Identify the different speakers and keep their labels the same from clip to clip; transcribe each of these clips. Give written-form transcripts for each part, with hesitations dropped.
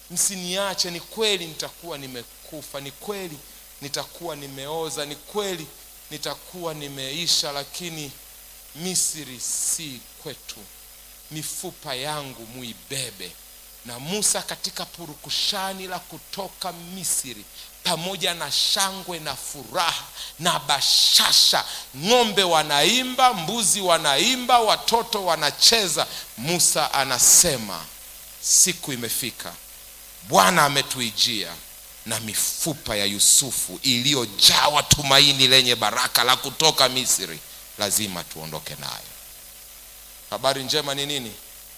Speaker 1: msiniache, ni kweli nitakuwa nimekufa, ni kweli nitakuwa nimeoza, ni kweli nitakuwa nimeisha, lakini Misri si kwetu, mifupa yangu muibebe. Na Musa katika purukushani la kutoka Misri, pamoja na shangwe na furaha na bashasha, ng'ombe wanaimba, mbuzi wanaimba, watoto wanacheza, Musa anasema siku imefika, Bwana ametuijia na mifupa ya Yusufu iliyojawa tumaini lenye baraka la kutoka Misri, lazima tuondoke nayo. Habari njema ni nini?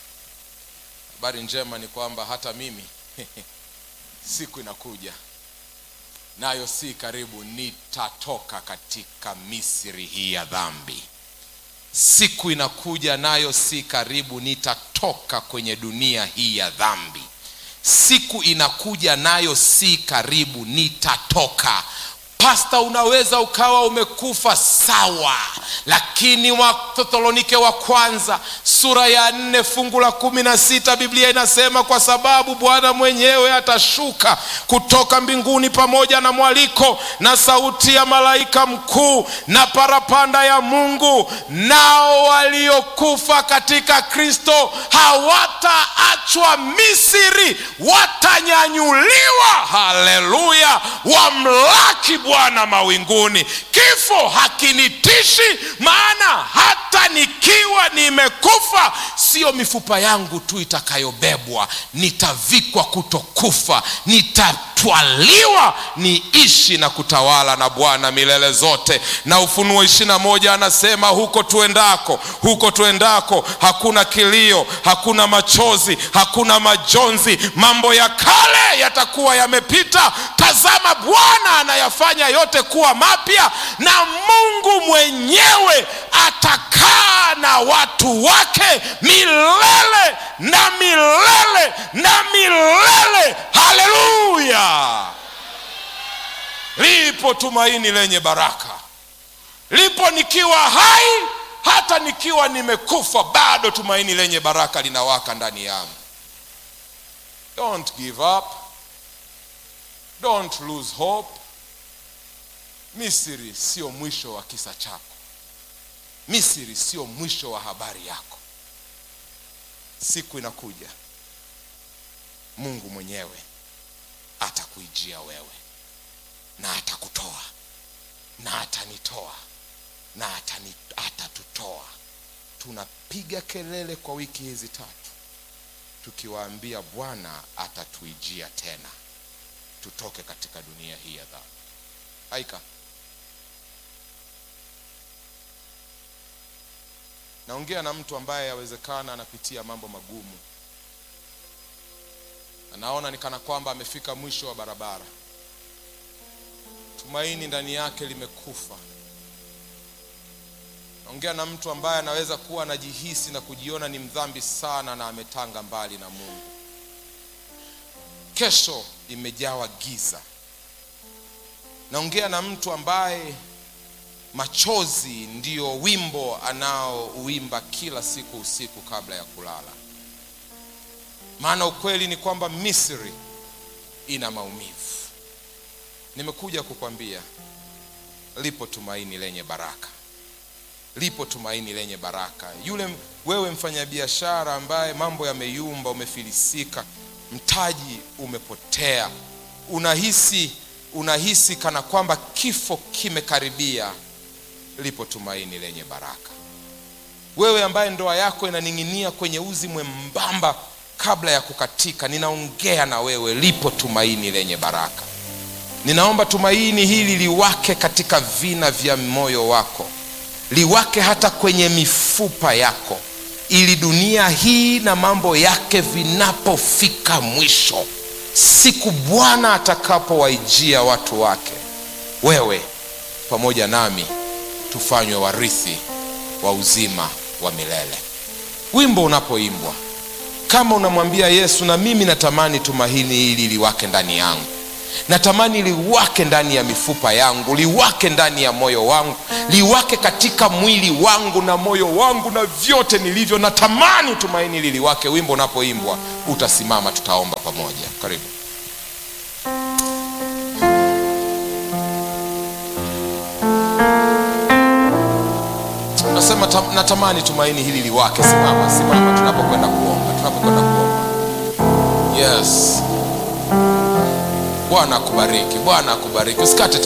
Speaker 1: Habari njema ni kwamba hata mimi siku inakuja, nayo si karibu, nitatoka katika Misri hii ya dhambi. Siku inakuja, nayo si karibu, nitatoka kwenye dunia hii ya dhambi. Siku inakuja, nayo si karibu, nitatoka. Pastor, unaweza ukawa umekufa, sawa, lakini Wathesalonike wa kwanza sura ya 4 fungu la 16 Biblia inasema, kwa sababu Bwana mwenyewe atashuka kutoka mbinguni pamoja na mwaliko na sauti ya malaika mkuu na parapanda ya Mungu, nao waliokufa katika Kristo hawataachwa Misri, watanyanyuliwa, haleluya, wamlaki Bwana mawinguni. Kifo hakinitishi, maana hata nikiwa nimekufa, sio mifupa yangu tu itakayobebwa, nitavikwa kutokufa, nitatwaliwa niishi na kutawala na Bwana milele zote. Na Ufunuo 21 anasema, huko tuendako hakuna kilio, hakuna machozi, hakuna majonzi, mambo ya kale yatakuwa yamepita, tazama Bwana anayafanya yote kuwa mapya. Na Mungu mwenyewe atakaa na watu wake milele na milele na milele, haleluya. Lipo tumaini lenye baraka, lipo nikiwa hai, hata nikiwa nimekufa, bado tumaini lenye baraka linawaka ndani yangu. Don't give up, don't lose hope. Misri sio mwisho wa kisa chako, Misri sio mwisho wa habari yako. Siku inakuja, Mungu mwenyewe atakuijia wewe, na atakutoa, na atanitoa, na atatutoa. Tunapiga kelele kwa wiki hizi 3 tukiwaambia Bwana atatuijia tena, tutoke katika dunia hii ya dhambi. Aika, naongea na mtu ambaye yawezekana anapitia mambo magumu, anaona ni kana kwamba amefika mwisho wa barabara, tumaini ndani yake limekufa. Naongea na mtu ambaye anaweza kuwa anajihisi na kujiona ni mdhambi sana na ametanga mbali na Mungu. Kesho imejawa giza. Naongea na mtu ambaye machozi ndio wimbo anaouimba kila siku usiku kabla ya kulala. Maana ukweli ni kwamba Misri ina maumivu. Nimekuja kukwambia lipo tumaini lenye baraka, lipo tumaini lenye baraka. Wewe mfanyabiashara ambaye mambo yameyumba, umefilisika, mtaji umepotea, unahisi kana kwamba kifo kimekaribia, lipo tumaini lenye baraka. Wewe ambaye ndoa yako inaning'inia kwenye uzi mwembamba kabla ya kukatika, ninaongea na wewe, lipo tumaini lenye baraka. Ninaomba tumaini hili liwake katika vina vya moyo wako, liwake hata kwenye mifupa yako, ili dunia hii na mambo yake vinapofika mwisho, siku Bwana atakapowaijia watu wake, wewe pamoja nami tufanywe warithi wa uzima wa milele. Wimbo unapoimbwa, kama unamwambia Yesu, na mimi natamani tumaini hili liwake ndani yangu, Natamani liwake ndani ya mifupa yangu, liwake ndani ya moyo wangu, liwake katika mwili wangu na moyo wangu na vyote nilivyo. Natamani tumaini liliwake. Wimbo unapoimbwa utasimama, tutaomba pamoja. Karibu. Nasema natamani tumaini hili liwake. Simama tunapokwenda kuomba. Yes. Bwana akubariki. Usikate